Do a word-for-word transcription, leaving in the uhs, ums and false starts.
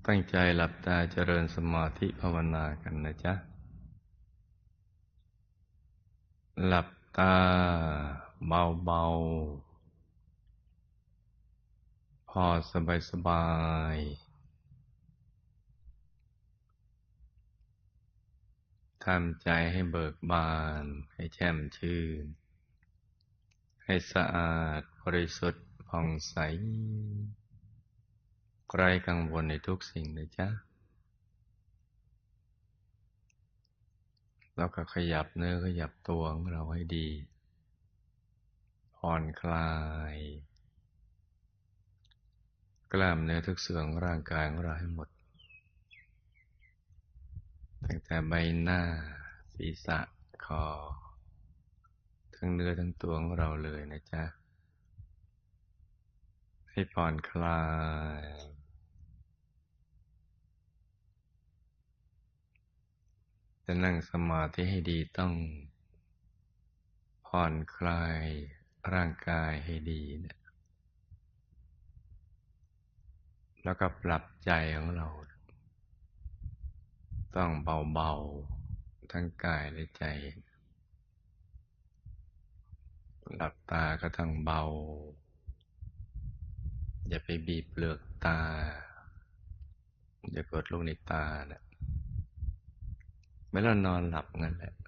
ตั้งใจหลับตาเจริญสมาธิภาวนากันนะจ๊ะหลับตาเบาๆพอสบายๆทำใจให้เบิกบานให้แช่มชื่นให้สะอาดบริสุทธิ์ผ่องใสไร้กังวลในทุกสิ่งนะจ๊ะแล้วก็ขยับเนื้อขยับตัวของเราให้ดีผ่อนคลายกล้ามเนื้อทุกส่วนของร่างกายของเราให้หมดตั้งแต่ใบหน้าศีรษะคอทั้งเนื้อทั้งตัวของเราเลยนะจ๊ะให้ผ่อนคลายจะนั่งสมาธิให้ดีต้องผ่อนคลายร่างกายให้ดีเนี่ยแล้วก็ปรับใจของเราต้องเบาๆทั้งกายและใจหลับตาก็ต้องเบาอย่าไปบีบเปลือกตาอย่ากดลูกในตานะเมื่อเรานอนหลับงั้นแหละ